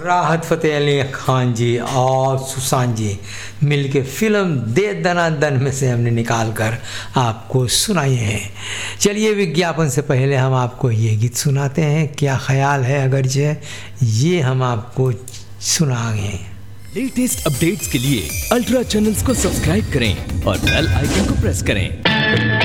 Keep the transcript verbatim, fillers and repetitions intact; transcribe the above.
राहत फ़तेह अली खान जी और सुशांत जी मिलके फिल्म दे दना दन में से हमने निकाल कर आपको सुनाए हैं। चलिए विज्ञापन से पहले हम आपको ये गीत सुनाते हैं, क्या ख्याल है अगरचे, ये हम आपको सुनाएंगे। लेटेस्ट अपडेट्स के लिए अल्ट्रा चैनल्स को सब्सक्राइब करें और बेल आइकन को प्रेस करें।